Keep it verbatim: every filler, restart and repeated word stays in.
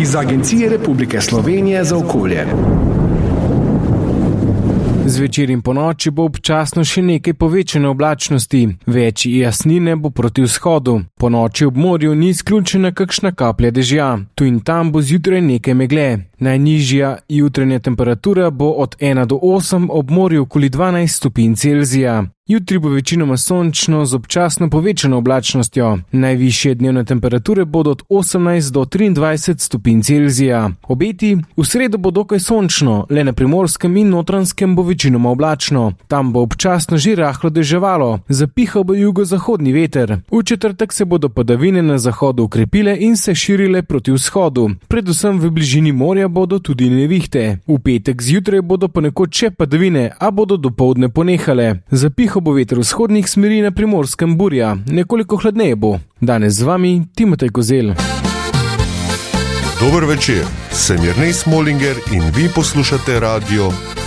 iz Agencije Republike Slovenije za okolje. Zvečer in ponoči bo občasno še nekaj povečane oblačnosti, več jasnine bo proti vzhodu. Ponoči ob morju ni izključena kakšna kaplja dežja, tu in tam bo zjutraj nekaj megle. Najnižja jutranja temperatura bo od ena do osem, ob morju okoli dvanajst stopinj Celzija. Jutri bo večinoma sončno z občasno povečano oblačnostjo. Najvišje dnevne temperature bodo od osemnajst do triindvajset stopinj Celzija. Obeti: v sredo bo dokaj sončno, le na Primorskem in Notranjskem bo večinoma oblačno. Tam bo občasno že rahlo deževalo, zapihal bo jugozahodni veter. V četrtek se bodo padavine na zahodu ukrepile in se širile proti vzhodu. Predvsem v bližini morja bodo tudi nevihte. V petek zjutraj bodo ponekod še padavine, a bodo dopoldne ponehale. Zapihal bo veter vzhodnih smeri, na Primorskem burja, nekoliko hladneje bo. Danes z vami Timotej Kozel. Dober večer, sem Jernej Smolinger in vi poslušate radio